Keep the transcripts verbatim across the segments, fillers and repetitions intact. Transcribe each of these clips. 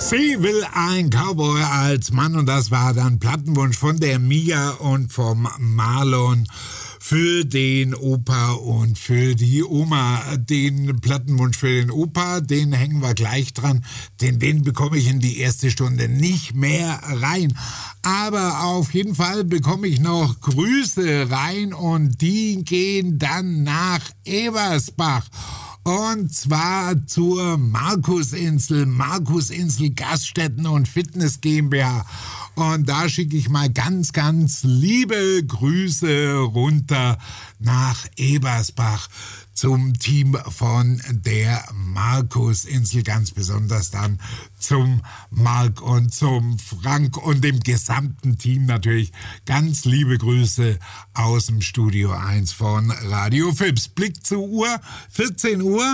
Sie will ein Cowboy als Mann, und das war dann Plattenwunsch von der Mia und vom Marlon für den Opa und für die Oma. Den Plattenwunsch für den Opa, den hängen wir gleich dran, denn den bekomme ich in die erste Stunde nicht mehr rein. Aber auf jeden Fall bekomme ich noch Grüße rein, und die gehen dann nach Ebersbach. Und zwar zur Markusinsel, Markusinsel Gaststätten und Fitness GmbH. Und da schicke ich mal ganz, ganz liebe Grüße runter nach Ebersbach zum Team von der Markusinsel, ganz besonders dann zum Mark und zum Frank und dem gesamten Team natürlich. Ganz liebe Grüße aus dem Studio eins von Radio Fips. Blick zur Uhr, vierzehn Uhr.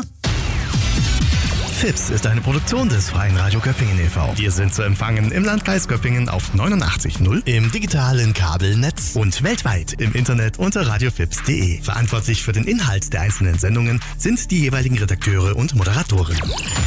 Fips ist eine Produktion des Freien Radio Göppingen e V Wir sind zu empfangen im Landkreis Göppingen auf neunundachtzig Komma null, im digitalen Kabelnetz und weltweit im Internet unter radiofips punkt de. Verantwortlich für den Inhalt der einzelnen Sendungen sind die jeweiligen Redakteure und Moderatoren.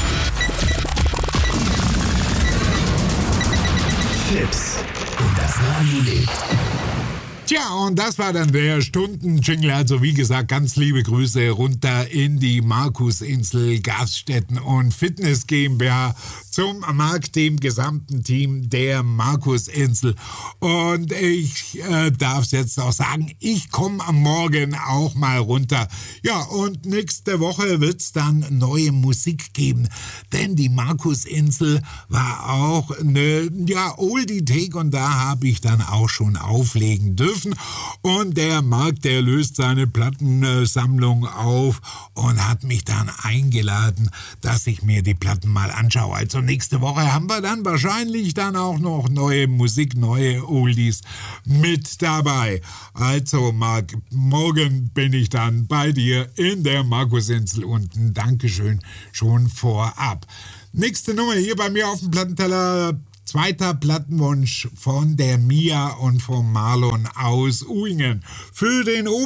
Fips und das Radio lebt. Tja, und das war dann der Stunden-Jingle. Also wie gesagt, ganz liebe Grüße runter in die Markusinsel Gaststätten und Fitness GmbH zum Marc, dem gesamten Team der Markusinsel. Und ich äh, darf es jetzt auch sagen, ich komme am Morgen auch mal runter. Ja, und nächste Woche wird es dann neue Musik geben. Denn die Markusinsel war auch eine ja, Oldie-Take, und da habe ich dann auch schon auflegen dürfen. Und der Marc, der löst seine Plattensammlung auf und hat mich dann eingeladen, dass ich mir die Platten mal anschaue. Also nächste Woche haben wir dann wahrscheinlich dann auch noch neue Musik, neue Oldies mit dabei. Also Marc, morgen bin ich dann bei dir in der Markusinsel unten. Dankeschön schon vorab. Nächste Nummer hier bei mir auf dem Plattenteller. Zweiter Plattenwunsch von der Mia und vom Marlon aus Uingen. Für den Opa